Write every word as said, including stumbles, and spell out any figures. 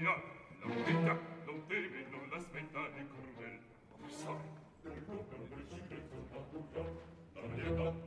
via, non vita, non teme, non la smetta di crudel. Sai, del lupo del silenzio la buia, la mia